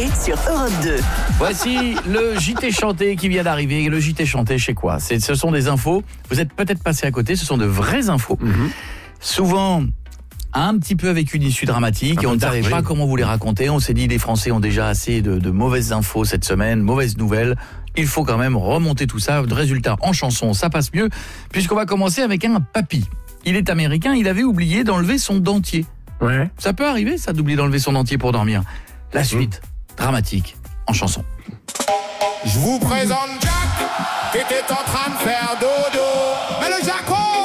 chanté sur Europe 2. Voici le JT chanté qui vient d'arriver. Le JT chanté chez quoi ? Ce sont des infos, vous êtes peut-être passé à côté, ce sont de vraies infos. Souvent un petit peu avec une issue dramatique et on ne savait pas comment vous les raconter. On s'est dit les Français ont déjà assez de mauvaises infos cette semaine, mauvaises nouvelles. Il faut quand même remonter tout ça. Résultat, en chanson, ça passe mieux puisqu'on va commencer avec un papy. Il est américain, il avait oublié d'enlever son dentier. Ouais. Ça peut arriver ça d'oublier d'enlever son dentier pour dormir. La suite, dramatique, en chanson. Je vous présente Jack qui était en train de faire dodo. Mais le Jack